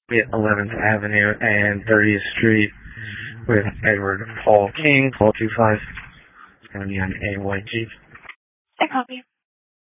at 11th Avenue and 30th Street with Edward Paul King, 425. It's going to be on AYG. I copy.